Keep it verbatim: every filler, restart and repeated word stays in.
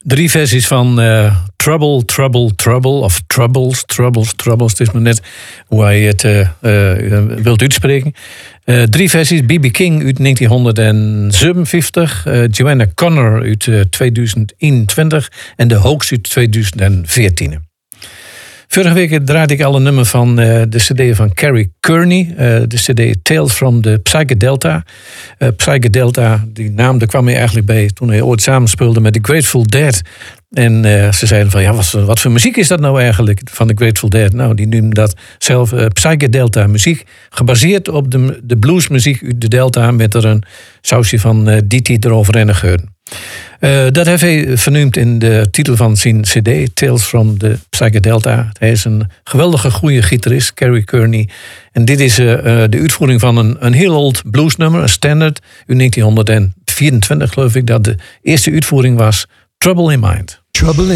Drie versies van uh, Trouble, Trouble, Trouble. Of Troubles, Troubles, Troubles. Het is maar net hoe hij het uh, uh, wilt uitspreken. Uh, drie versies. B B King uit negentien zevenenvijftig. Uh, Joanna Connor uit uh, tweeduizend eenentwintig. En The Hoax uit tweeduizend veertien. Vorige week draaide ik al een nummer van uh, de cd van Carrie Kearney. Uh, de cd Tales from the Psychedelta. Uh, Psychedelta, die naam daar kwam hij eigenlijk bij toen hij ooit samenspeelde met The Grateful Dead. En uh, ze zeiden van, ja, wat, wat voor muziek is dat nou eigenlijk van The Grateful Dead? Nou, die noemen dat zelf uh, Psychedelta muziek. Gebaseerd op de, de bluesmuziek uit de Delta met er een sausje van uh, D T eroverheen gegeuren. Uh, dat heeft hij vernoemd in de titel van zijn cd, Tales from the Psychedelta. Hij is een geweldige goede gitarist, Carrie Kearney. En dit is uh, de uitvoering van een, een heel oud bluesnummer, een standard, uit negentien vierentwintig geloof ik, dat de eerste uitvoering was, Trouble in Mind. Trouble